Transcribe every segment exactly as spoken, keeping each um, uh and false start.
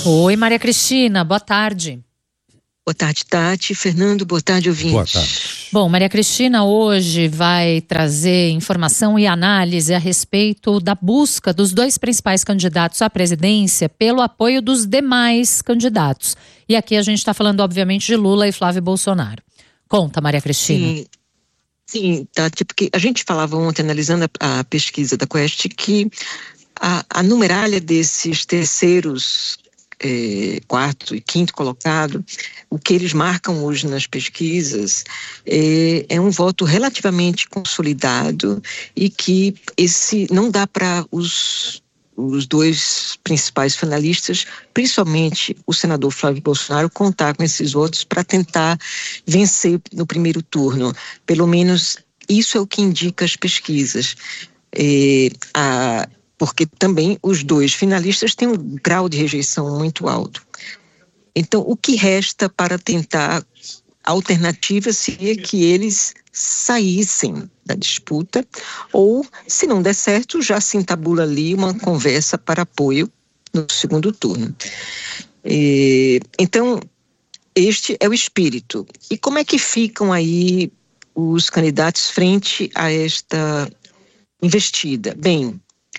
Oi, Maria Cristina, boa tarde. Boa tarde, Tati. Fernando, boa tarde, ouvinte. Boa tarde. Bom, Maria Cristina hoje vai trazer informação e análise a respeito da busca dos dois principais candidatos à presidência pelo apoio dos demais candidatos. E aqui a gente está falando, obviamente, de Lula e Flávio Bolsonaro. Conta, Maria Cristina. Sim, sim, Tati, porque a gente falava ontem, analisando a, a pesquisa da Quest, que a, a numeralha desses terceiros É, quarto e quinto colocado, o que eles marcam hoje nas pesquisas é, é um voto relativamente consolidado e que esse não dá para os, os dois principais finalistas, principalmente o senador Flávio Bolsonaro, contar com esses votos para tentar vencer no primeiro turno. Pelo menos isso é o que indica as pesquisas. É, a porque também os dois finalistas têm um grau de rejeição muito alto. Então, o que resta para tentar a alternativa seria que eles saíssem da disputa, ou, se não der certo, já se entabula ali uma conversa para apoio no segundo turno. E, então, este é o espírito. E como é que ficam aí os candidatos frente a esta investida? Bem,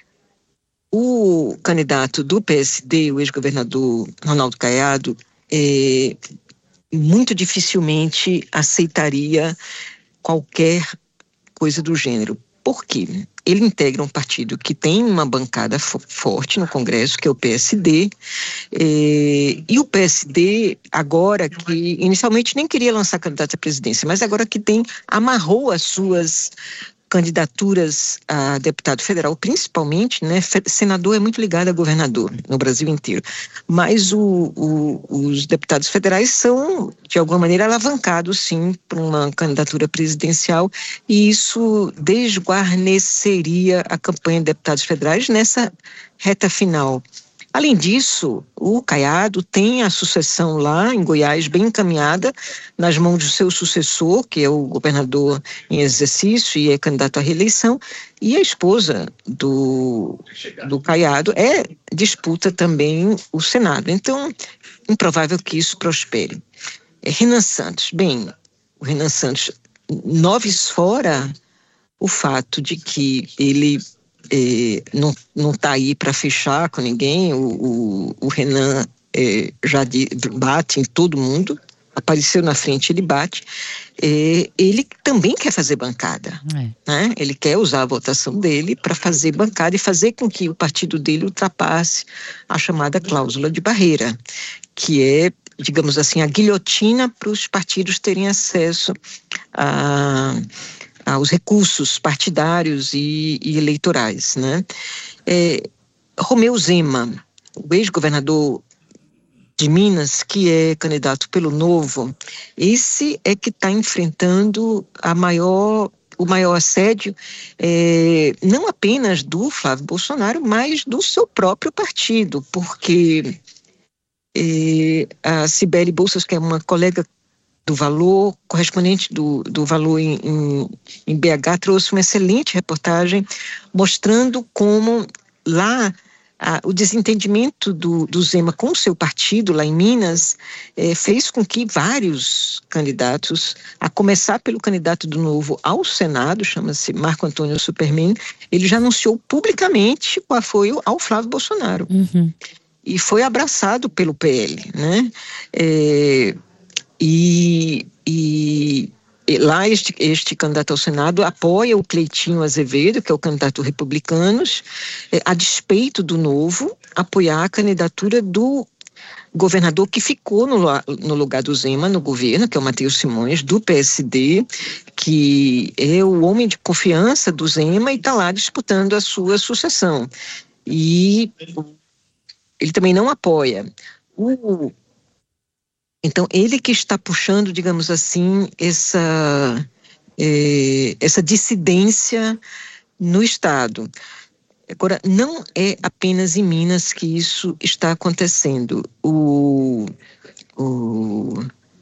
o candidato do P S D, o ex-governador Ronaldo Caiado, é, muito dificilmente aceitaria qualquer coisa do gênero. Por quê? Ele integra um partido que tem uma bancada fo- forte no Congresso, que é o P S D, é, e o P S D, agora que inicialmente nem queria lançar candidato à presidência, mas agora que tem, amarrou as suas candidaturas a deputado federal, principalmente, né, senador é muito ligado a governador no Brasil inteiro, mas o, o, os deputados federais são, de alguma maneira, alavancados, sim, para uma candidatura presidencial, e isso desguarneceria a campanha de deputados federais nessa reta final. Além disso, o Caiado tem a sucessão lá em Goiás bem encaminhada nas mãos do seu sucessor, que é o governador em exercício e é candidato à reeleição, e a esposa do, do Caiado é, disputa também o Senado. Então, improvável que isso prospere. É, Renan Santos, bem, o Renan Santos, noves fora o fato de que ele É, não não está aí para fechar com ninguém. O, o, o Renan é, já de, bate em todo mundo, apareceu na frente, ele bate. É, ele também quer fazer bancada, é. né? Ele quer usar a votação dele para fazer bancada e fazer com que o partido dele ultrapasse a chamada cláusula de barreira, que é, digamos assim, a guilhotina para os partidos terem acesso a aos recursos partidários e, e eleitorais, né? É, Romeu Zema, o ex-governador de Minas, que é candidato pelo Novo, esse é que está enfrentando a maior, o maior assédio, é, não apenas do Flávio Bolsonaro, mas do seu próprio partido, porque é, a Cibele Bolsas, que é uma colega do Valor, correspondente do, do Valor em, em, em B H, trouxe uma excelente reportagem mostrando como lá a, o desentendimento do, do Zema com o seu partido lá em Minas eh, fez com que vários candidatos, a começar pelo candidato do Novo ao Senado, chama-se Marco Antônio Superman, ele já anunciou publicamente o apoio ao Flávio Bolsonaro. Uhum. E foi abraçado pelo P L, né? É, E, e, e lá este, este candidato ao Senado apoia o Cleitinho Azevedo, que é o candidato Republicanos, é, a despeito do Novo, apoiar a candidatura do governador que ficou no, no lugar do Zema no governo, que é o Matheus Simões, do P S D, que é o homem de confiança do Zema e está lá disputando a sua sucessão. E ele também não apoia o Então, ele que está puxando, digamos assim, essa, é, essa dissidência no Estado. Agora, não é apenas em Minas que isso está acontecendo. O, o,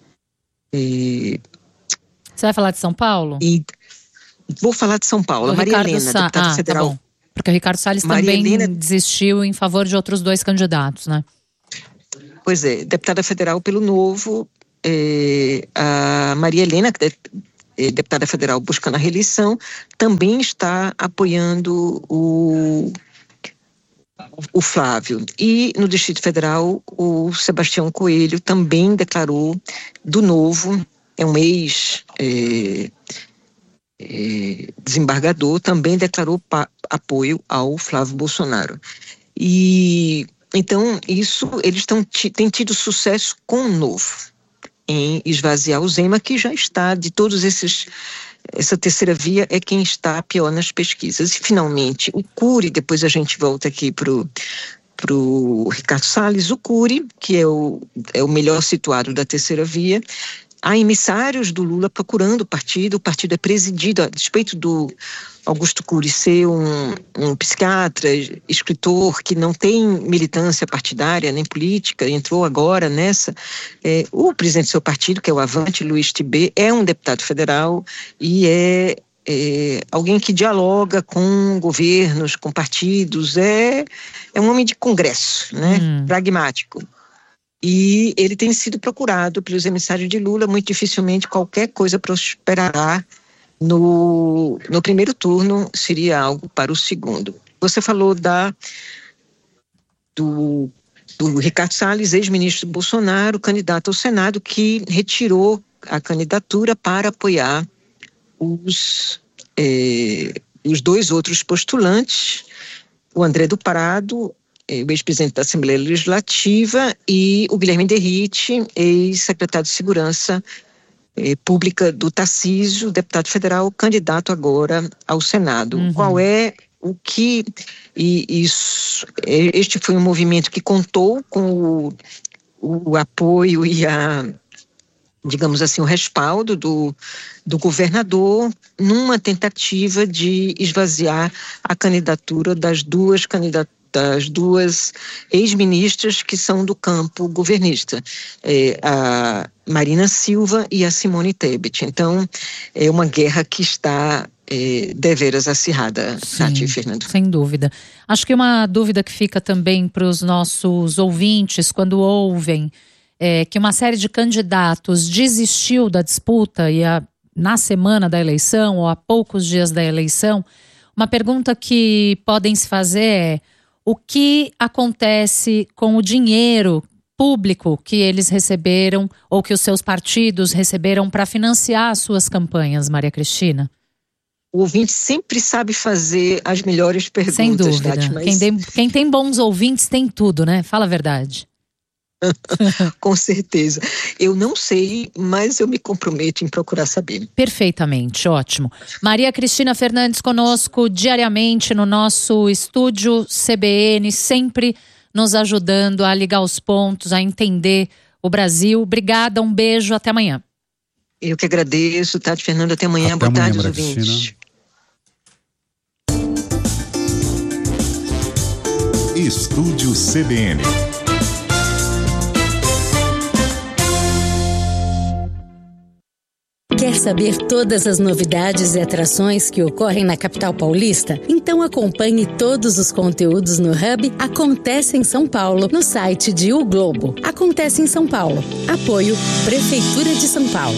é, Você vai falar de São Paulo? E, vou falar de São Paulo. O Maria Ricardo Helena, Sa... deputada ah, federal. Tá bom. Porque o Ricardo Salles Maria também Helena... desistiu em favor de outros dois candidatos, né? Pois é, deputada federal pelo Novo, é, a Maria Helena, que é deputada federal buscando a reeleição, também está apoiando o, o Flávio. E no Distrito Federal, o Sebastião Coelho também declarou do Novo, é um ex é, é, desembargador, também declarou pa, apoio ao Flávio Bolsonaro. E então isso, eles tão, têm tido sucesso com o Novo em esvaziar o Zema, que já está, de todos esses, essa terceira via é quem está pior nas pesquisas. E finalmente o Cury, depois a gente volta aqui para o Ricardo Salles, o Cury, que é o, é o melhor situado da terceira via. Há emissários do Lula procurando o partido, o partido é presidido, a despeito do Augusto Cury ser um, um psiquiatra, escritor que não tem militância partidária nem política, entrou agora nessa, é, o presidente do seu partido, que é o Avante, Luiz Tibé, é um deputado federal e é, é alguém que dialoga com governos, com partidos, é, é um homem de congresso, né, hum. pragmático. E ele tem sido procurado pelos emissários de Lula, muito dificilmente qualquer coisa prosperará no, no primeiro turno, seria algo para o segundo. Você falou da, do, do Ricardo Salles, ex-ministro do Bolsonaro, candidato ao Senado, que retirou a candidatura para apoiar os, eh, os dois outros postulantes, o André do Prado, o ex-presidente da Assembleia Legislativa, e o Guilherme Derrite, ex-secretário de Segurança eh, Pública do Tarcísio, deputado federal, candidato agora ao Senado. Uhum. Qual é o que... E, isso, este foi um movimento que contou com o, o apoio e a, digamos assim, o respaldo do, do governador numa tentativa de esvaziar a candidatura das duas candidaturas das duas ex-ministras que são do campo governista, é, a Marina Silva e a Simone Tebet. Então, é uma guerra que está é, deveras acirrada, Tati e Fernando. Sem dúvida. Acho que uma dúvida que fica também para os nossos ouvintes quando ouvem é, que uma série de candidatos desistiu da disputa e a, na semana da eleição ou a poucos dias da eleição, uma pergunta que podem se fazer é: o que acontece com o dinheiro público que eles receberam ou que os seus partidos receberam para financiar as suas campanhas, Maria Cristina? O ouvinte sempre sabe fazer as melhores perguntas. Sem dúvida. Tati, mas... quem, tem, quem tem bons ouvintes tem tudo, né? Fala a verdade. Com certeza. Eu não sei, mas eu me comprometo em procurar saber. Perfeitamente, ótimo. Maria Cristina Fernandes conosco diariamente no nosso estúdio C B N, sempre nos ajudando a ligar os pontos, a entender o Brasil. Obrigada, um beijo, até amanhã. Eu que agradeço, Tati, Fernando, até amanhã. Até Boa amanhã, tarde, Maria ouvintes. Estúdio C B N. Quer saber todas as novidades e atrações que ocorrem na capital paulista? Então acompanhe todos os conteúdos no Hub Acontece em São Paulo, no site de O Globo. Acontece em São Paulo. Apoio Prefeitura de São Paulo.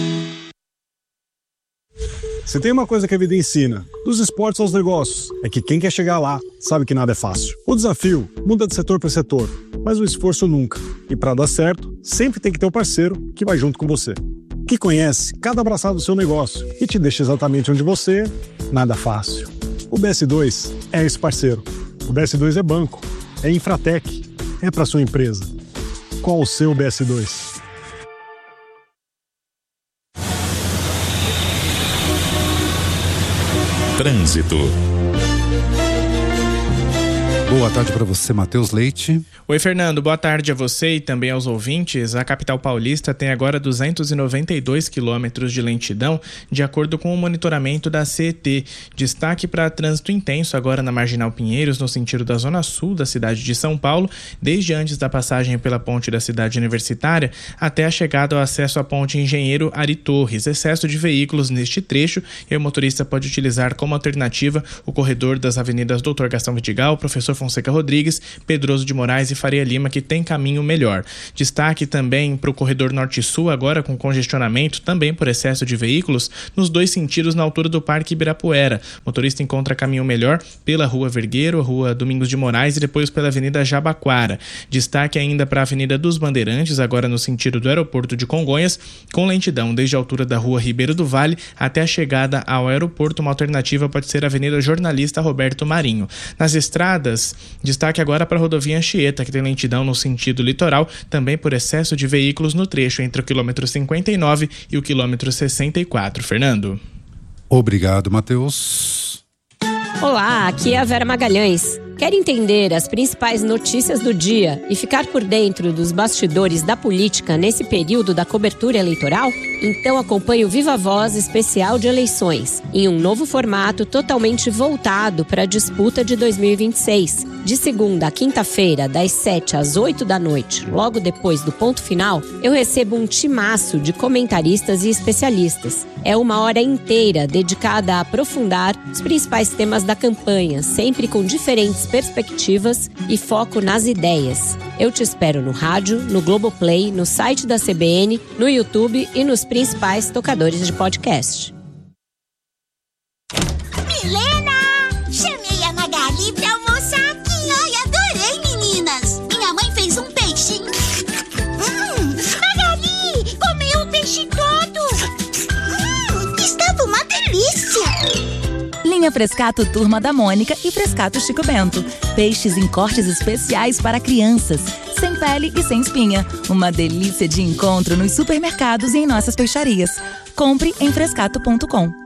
Se tem uma coisa que a vida ensina, dos esportes aos negócios, é que quem quer chegar lá sabe que nada é fácil. O desafio muda de setor para setor, mas o esforço nunca. E para dar certo, sempre tem que ter um parceiro que vai junto com você, que conhece cada abraçado do seu negócio e te deixa exatamente onde você, nada fácil. O B S dois é esse parceiro. O B S dois é banco, é Infratec, é para sua empresa. Qual o seu B S dois? Trânsito. Boa tarde para você, Matheus Leite. Oi, Fernando. Boa tarde a você e também aos ouvintes. A capital paulista tem agora duzentos e noventa e dois quilômetros de lentidão, de acordo com o monitoramento da C E T. Destaque para trânsito intenso agora na Marginal Pinheiros, no sentido da zona sul da cidade de São Paulo, desde antes da passagem pela ponte da cidade universitária até a chegada ao acesso à ponte Engenheiro Ari Torres. Excesso de veículos neste trecho e o motorista pode utilizar como alternativa o corredor das avenidas doutor Gastão Vidigal, Professor Fonseca Fonseca Rodrigues, Pedroso de Moraes e Faria Lima, que tem caminho melhor. Destaque também para o corredor norte-sul, agora com congestionamento, também por excesso de veículos, nos dois sentidos na altura do Parque Ibirapuera. O motorista encontra caminho melhor pela Rua Vergueiro, Rua Domingos de Moraes e depois pela Avenida Jabaquara. Destaque ainda para a Avenida dos Bandeirantes, agora no sentido do aeroporto de Congonhas, com lentidão desde a altura da Rua Ribeiro do Vale até a chegada ao aeroporto. Uma alternativa pode ser a Avenida Jornalista Roberto Marinho. Nas estradas, destaque agora para a rodovia Anchieta, que tem lentidão no sentido litoral, também por excesso de veículos no trecho entre o quilômetro cinquenta e nove e o quilômetro sessenta e quatro. Fernando. Obrigado, Matheus. Olá, aqui é a Vera Magalhães. Quer entender as principais notícias do dia e ficar por dentro dos bastidores da política nesse período da cobertura eleitoral? Então acompanhe o Viva Voz especial de eleições, em um novo formato totalmente voltado para a disputa de dois mil e vinte e seis. De segunda a quinta-feira, das sete às oito da noite, logo depois do ponto final, eu recebo um timaço de comentaristas e especialistas. É uma hora inteira dedicada a aprofundar os principais temas da campanha, sempre com diferentes perspectivas e foco nas ideias. Eu te espero no rádio, no Globoplay, no site da C B N, no YouTube e nos principais tocadores de podcast. Milena! Chamei a Magali pra almoçar aqui. Ai, adorei, meninas! Minha mãe fez um peixinho. Hum, Magali! Comeu o peixe todo! Hum, estava uma delícia! Linha Frescato Turma da Mônica e Frescato Chico Bento. Peixes em cortes especiais para crianças, sem pele e sem espinha. Uma delícia de encontro nos supermercados e em nossas peixarias. Compre em frescato ponto com.